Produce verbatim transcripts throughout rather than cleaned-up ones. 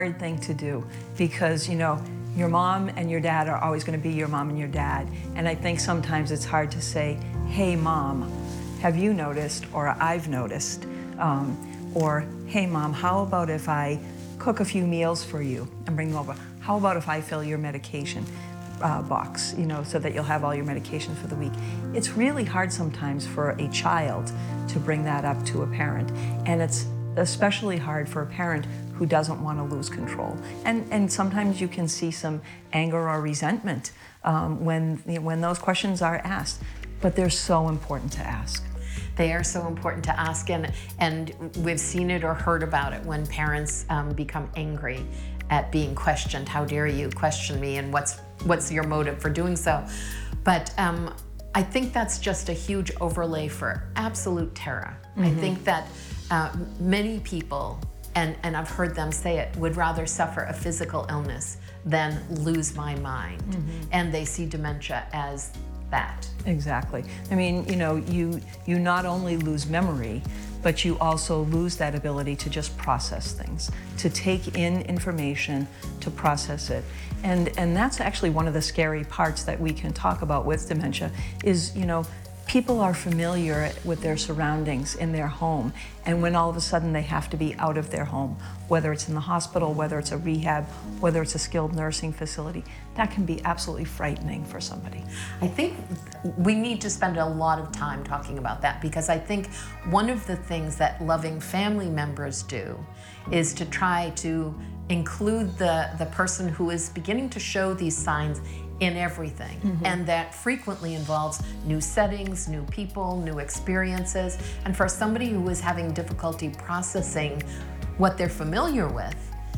hard thing to do because, you know, your mom and your dad are always going to be your mom and your dad. And I think sometimes it's hard to say, hey, mom, have you noticed, or I've noticed, um, or hey, mom, how about if I cook a few meals for you and bring them over? How about if I fill your medication uh, box, you know, so that you'll have all your medication for the week? It's really hard sometimes for a child to bring that up to a parent. And it's especially hard for a parent who doesn't want to lose control. And, and sometimes you can see some anger or resentment um, when, you know, when those questions are asked, but they're so important to ask. They are so important to ask, and, and we've seen it or heard about it when parents um, become angry at being questioned. How dare you question me, and what's, what's your motive for doing so? But um, I think that's just a huge overlay for absolute terror. Mm-hmm. I think that uh, many people, and, and I've heard them say it, would rather suffer a physical illness than lose my mind. Mm-hmm. And they see dementia as that. Exactly. I mean, you know, you, you not only lose memory, but you also lose that ability to just process things, to take in information, to process it. And, and that's actually one of the scary parts that we can talk about with dementia is, you know, people are familiar with their surroundings in their home, and when all of a sudden they have to be out of their home, whether it's in the hospital, whether it's a rehab, whether it's a skilled nursing facility, that can be absolutely frightening for somebody. I think we need to spend a lot of time talking about that, because I think one of the things that loving family members do is to try to include the, the person who is beginning to show these signs in everything. Mm-hmm. And that frequently involves new settings, new people, new experiences. And for somebody who is having difficulty processing what they're familiar with,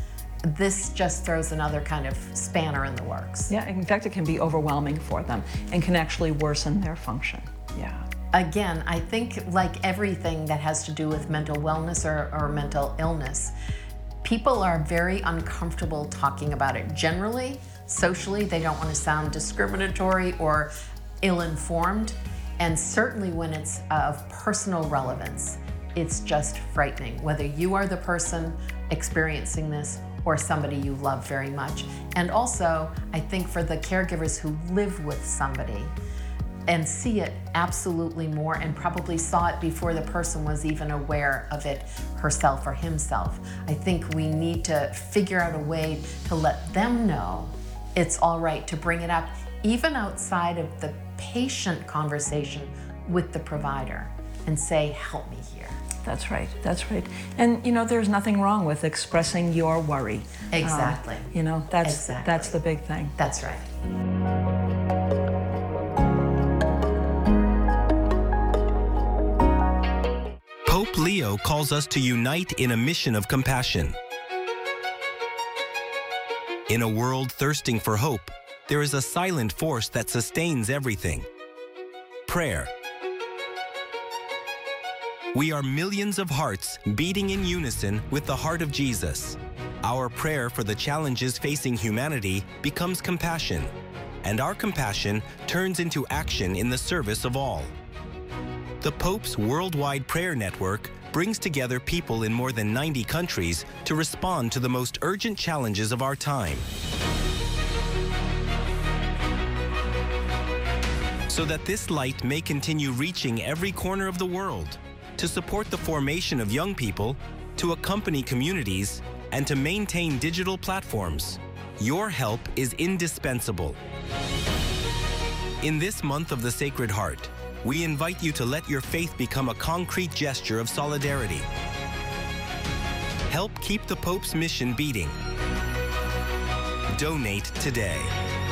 this just throws another kind of spanner in the works. Yeah, in fact, it can be overwhelming for them and can actually worsen their function. Yeah. Again, I think like everything that has to do with mental wellness or, or mental illness, people are very uncomfortable talking about it. Generally, socially, they don't want to sound discriminatory or ill-informed. And certainly when it's of personal relevance, it's just frightening, whether you are the person experiencing this or somebody you love very much. And also, I think for the caregivers who live with somebody and see it absolutely more, and probably saw it before the person was even aware of it herself or himself, I think we need to figure out a way to let them know it's all right to bring it up, even outside of the patient conversation with the provider, and say, help me here. That's right, that's right. And you know, there's nothing wrong with expressing your worry. Exactly. Uh, you know, that's, exactly. that's the big thing. That's right. Pope Leo calls us to unite in a mission of compassion. In a world thirsting for hope, there is a silent force that sustains everything: prayer. We are millions of hearts beating in unison with the heart of Jesus. Our prayer for the challenges facing humanity becomes compassion, and our compassion turns into action in the service of all. The Pope's worldwide prayer network brings together people in more than ninety countries to respond to the most urgent challenges of our time, so that this light may continue reaching every corner of the world, to support the formation of young people, to accompany communities, and to maintain digital platforms. Your help is indispensable. In this month of the Sacred Heart, we invite you to let your faith become a concrete gesture of solidarity. Help keep the Pope's mission beating. Donate today.